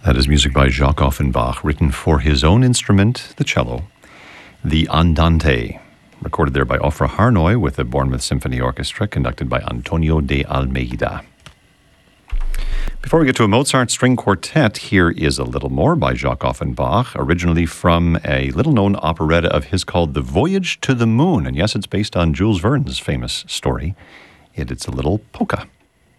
That is music by Jacques Offenbach, written for his own instrument, the cello, the Andante, recorded there by Ofra Harnoy with the Bournemouth Symphony Orchestra, conducted by Antonio de Almeida. Before we get to a Mozart string quartet, here is a little more by Jacques Offenbach, originally from a little-known operetta of his called The Voyage to the Moon. And yes, it's based on Jules Verne's famous story. It's a little polka.